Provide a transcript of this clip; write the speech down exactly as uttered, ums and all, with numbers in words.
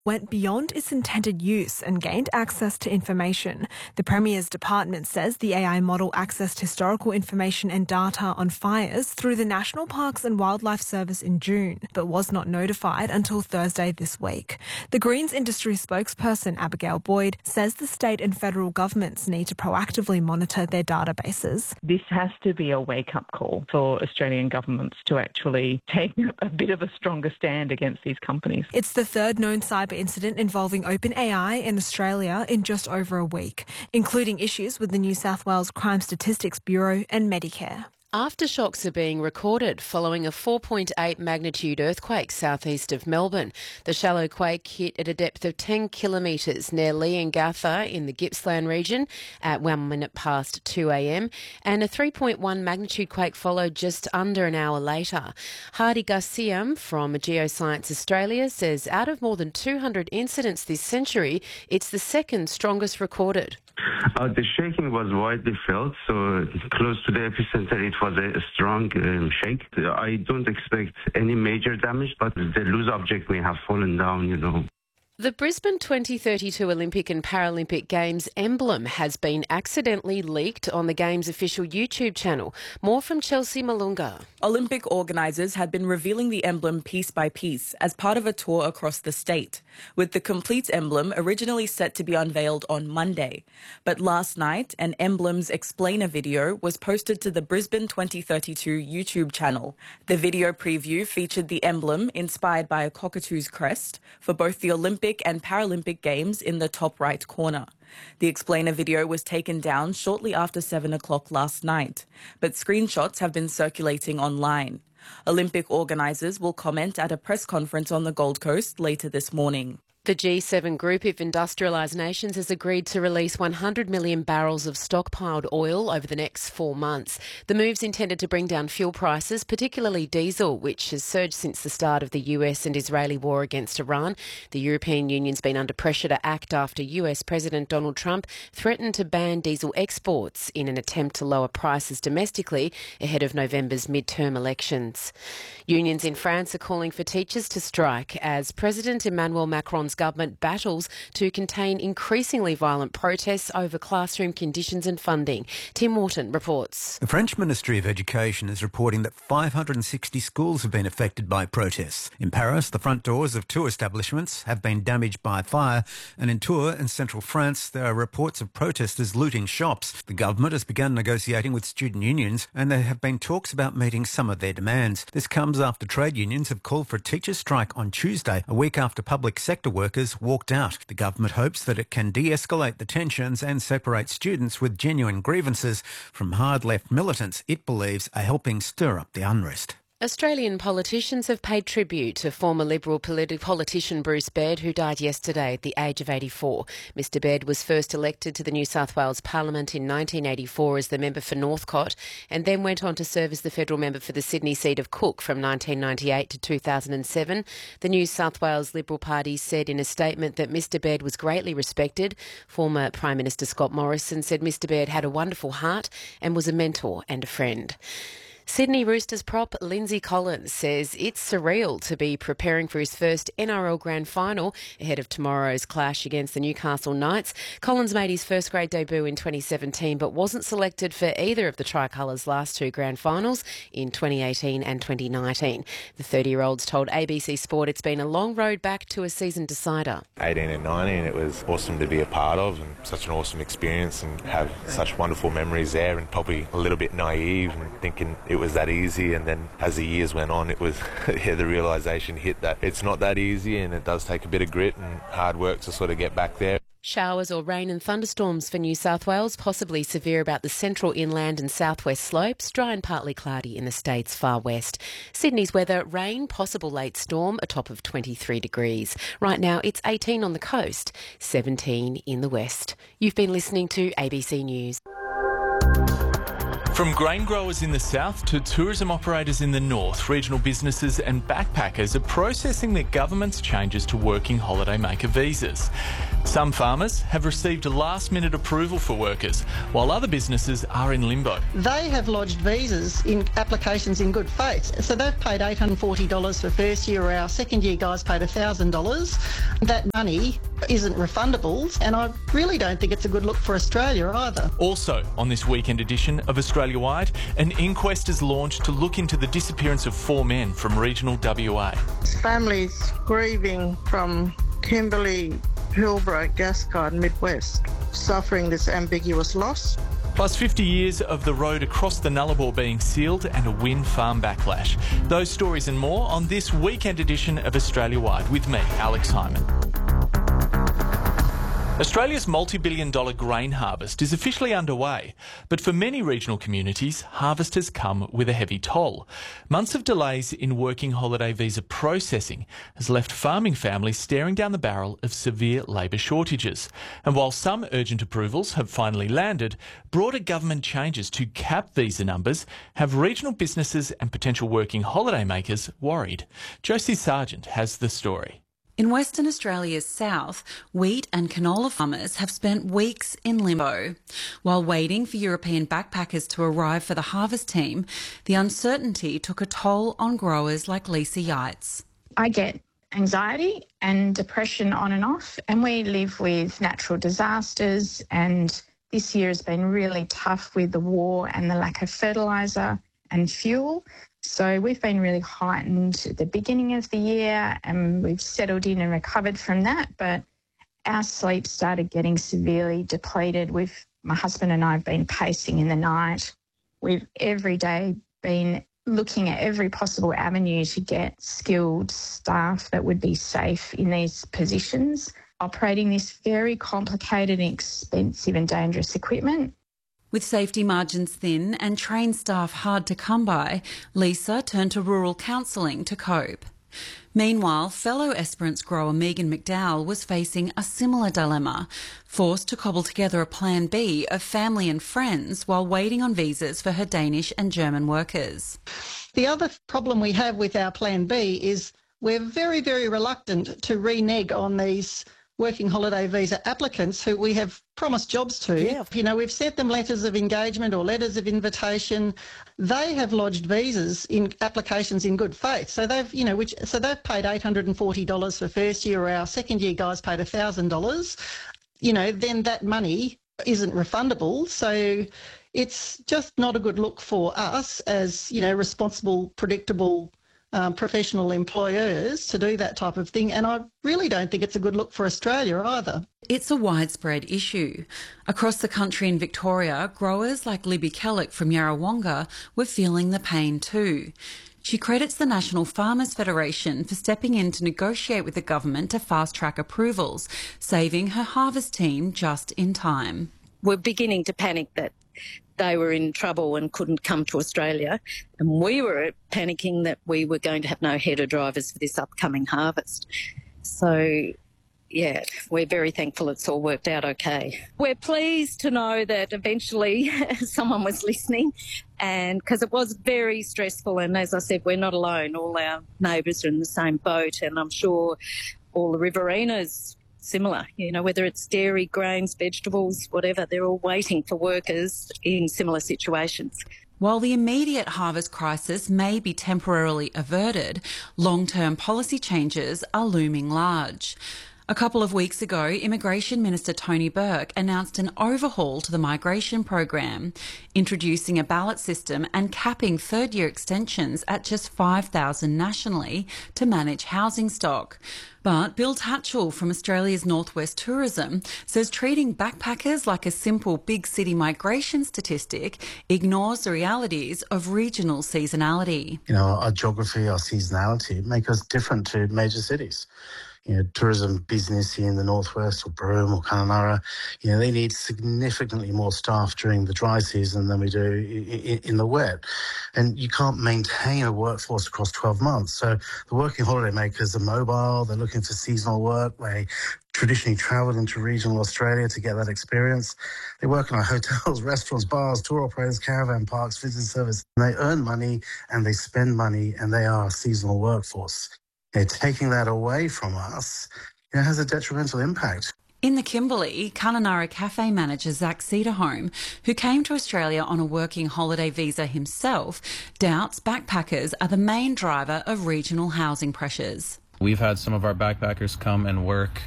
went beyond its intended use and gained access to information. The Premier's department says the A I model accessed historical information and data on fires through the National Parks and Wildlife Service in June, but was not notified until Thursday this week. The Greens industry spokesperson Abigail Boyd says the state and federal governments need to proactively monitor their databases. This has to be a wake-up call for Australian governments to actually take a bit of a stronger stand against these companies. It's the third known cyber incident involving OpenAI in Australia in just over a week, including issues with the New South Wales Crime Statistics Bureau and Medicare. Aftershocks are being recorded following a four point eight magnitude earthquake southeast of Melbourne. The shallow quake hit at a depth of ten kilometres near Leongatha in the Gippsland region at one minute past two a m, and a three point one magnitude quake followed just under an hour later. Hardy Garcia from Geoscience Australia says out of more than two hundred incidents this century, it's the second strongest recorded. Uh, the shaking was widely felt, so close to the epicenter it was a strong um, shake. I don't expect any major damage, but the loose object may have fallen down, you know. The Brisbane twenty thirty-two Olympic and Paralympic Games emblem has been accidentally leaked on the Games' official YouTube channel. More from Chelsea Malunga. Olympic organisers had been revealing the emblem piece by piece as part of a tour across the state, with the complete emblem originally set to be unveiled on Monday. But last night, an emblem's explainer video was posted to the Brisbane twenty thirty-two YouTube channel. The video preview featured the emblem, inspired by a cockatoo's crest, for both the Olympic and Paralympic Games in the top right corner. The explainer video was taken down shortly after seven o'clock last night, but screenshots have been circulating online. Olympic organisers will comment at a press conference on the Gold Coast later this morning. The G seven group of industrialised nations has agreed to release one hundred million barrels of stockpiled oil over the next four months. The move's intended to bring down fuel prices, particularly diesel, which has surged since the start of the U S and Israeli war against Iran. The European Union's been under pressure to act after U S President Donald Trump threatened to ban diesel exports in an attempt to lower prices domestically ahead of November's midterm elections. Unions in France are calling for teachers to strike as President Emmanuel Macron's government battles to contain increasingly violent protests over classroom conditions and funding. Tim Morton reports. The French Ministry of Education is reporting that five hundred sixty schools have been affected by protests. In Paris, the front doors of two establishments have been damaged by fire, and in Tours, in central France, there are reports of protesters looting shops. The government has begun negotiating with student unions, and there have been talks about meeting some of their demands. This comes after trade unions have called for a teachers' strike on Tuesday, a week after public sector workers walked out. The government hopes that it can de-escalate the tensions and separate students with genuine grievances from hard-left militants it believes are helping stir up the unrest. Australian politicians have paid tribute to former Liberal politi- politician Bruce Baird, who died yesterday at the age of eighty-four. Mister Baird was first elected to the New South Wales Parliament in nineteen eighty-four as the member for Northcote, and then went on to serve as the federal member for the Sydney seat of Cook from nineteen ninety-eight to two thousand seven. The New South Wales Liberal Party said in a statement that Mister Baird was greatly respected. Former Prime Minister Scott Morrison said Mister Baird had a wonderful heart and was a mentor and a friend. Sydney Roosters prop Lindsay Collins says it's surreal to be preparing for his first N R L Grand Final ahead of tomorrow's clash against the Newcastle Knights. Collins made his first grade debut in twenty seventeen but wasn't selected for either of the Tricolours' last two Grand Finals in twenty eighteen and twenty nineteen. The thirty-year-olds told A B C Sport it's been a long road back to a season decider. eighteen and nineteen, it was awesome to be a part of and such an awesome experience and have such wonderful memories there, and probably a little bit naive and thinking it was that easy, and then as the years went on it was yeah, the realisation hit that it's not that easy and it does take a bit of grit and hard work to sort of get back there. Showers or rain and thunderstorms for New South Wales, possibly severe about the central inland and southwest slopes, dry and partly cloudy in the state's far west. Sydney's weather, rain, possible late storm, a top of twenty-three degrees. Right now it's eighteen on the coast, seventeen in the west. You've been listening to A B C News. From grain growers in the south to tourism operators in the north, regional businesses and backpackers are processing the government's changes to working holidaymaker visas. Some farmers have received last-minute approval for workers, while other businesses are in limbo. They have lodged visas in applications in good faith. So they've paid eight hundred forty dollars for first year, or our second year guys paid one thousand dollars. That money isn't refundable, and I really don't think it's a good look for Australia either. Also, on this weekend edition of Australia Wide, an inquest is launched to look into the disappearance of four men from regional W A. Families grieving from Kimberley, Hillbrook, Gascard, Midwest, suffering this ambiguous loss. Plus fifty years of the road across the Nullarbor being sealed and a wind farm backlash. Those stories and more on this weekend edition of Australia Wide with me, Alex Hyman. Australia's multi-billion dollar grain harvest is officially underway, but for many regional communities, harvest has come with a heavy toll. Months of delays in working holiday visa processing has left farming families staring down the barrel of severe labour shortages. And while some urgent approvals have finally landed, broader government changes to cap visa numbers have regional businesses and potential working holiday makers worried. Josie Sargent has the story. In Western Australia's south, wheat and canola farmers have spent weeks in limbo. While waiting for European backpackers to arrive for the harvest team, the uncertainty took a toll on growers like Lisa Yates. I get anxiety and depression on and off, and we live with natural disasters, and this year has been really tough with the war and the lack of fertiliser and fuel. So we've been really heightened at the beginning of the year, and we've settled in and recovered from that. But our sleep started getting severely depleted. We've, my husband and I have been pacing in the night. We've every day been looking at every possible avenue to get skilled staff that would be safe in these positions, operating this very complicated and expensive and dangerous equipment. With safety margins thin and trained staff hard to come by, Lisa turned to rural counselling to cope. Meanwhile, fellow Esperance grower Megan McDowell was facing a similar dilemma, forced to cobble together a plan B of family and friends while waiting on visas for her Danish and German workers. The other problem we have with our plan B is we're very, very reluctant to renege on these working holiday visa applicants who we have promised jobs to. Yeah. You know, we've sent them letters of engagement or letters of invitation. They have lodged visas in applications in good faith. So they've, you know, which so they've paid eight hundred forty dollars for first year, or our second year guys paid one thousand dollars. You know, then that money isn't refundable. So it's just not a good look for us as, you know, responsible, predictable Um, professional employers to do that type of thing, and I really don't think it's a good look for Australia either. It's a widespread issue. Across the country in Victoria, growers like Libby Kellick from Yarrawonga were feeling the pain too. She credits the National Farmers Federation for stepping in to negotiate with the government to fast-track approvals, saving her harvest team just in time. We're beginning to panic that they were in trouble and couldn't come to Australia, and we were panicking that we were going to have no header drivers for this upcoming harvest. So, yeah, we're very thankful it's all worked out okay. We're pleased to know that eventually someone was listening, and because it was very stressful, and as I said, we're not alone. All our neighbours are in the same boat, and I'm sure all the Riverinas similar, you know, whether it's dairy, grains, vegetables, whatever, they're all waiting for workers in similar situations. While the immediate harvest crisis may be temporarily averted, long-term policy changes are looming large. A couple of weeks ago, Immigration Minister Tony Burke announced an overhaul to the migration program, introducing a ballot system and capping third-year extensions at just five thousand nationally to manage housing stock. But Bill Tatchell from Australia's Northwest Tourism says treating backpackers like a simple big city migration statistic ignores the realities of regional seasonality. You know, our geography, our seasonality make us different to major cities. you know, tourism business in the northwest or Broome or Kununurra, you know, they need significantly more staff during the dry season than we do in, in the wet. And you can't maintain a workforce across twelve months. So the working holiday makers are mobile, they're looking for seasonal work. They traditionally travelled into regional Australia to get that experience. They work in our hotels, restaurants, bars, tour operators, caravan parks, visitor service. And they earn money and they spend money, and they are a seasonal workforce. You know, taking that away from us, you know, has a detrimental impact. In the Kimberley, Kununurra cafe manager Zach Cedarholm, who came to Australia on a working holiday visa himself, doubts backpackers are the main driver of regional housing pressures. We've had some of our backpackers come and work